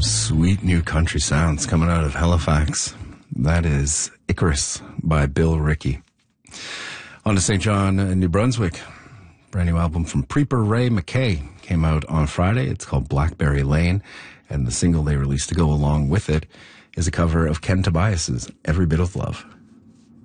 some sweet new country sounds coming out of Halifax. That is Icarus by Bill Rickey. On to St. John, New Brunswick. Brand new album from Preeper Ray McKay came out on Friday. It's called Blackberry Lane, and the single they released to go along with it is a cover of Ken Tobias's Every Bit of Love.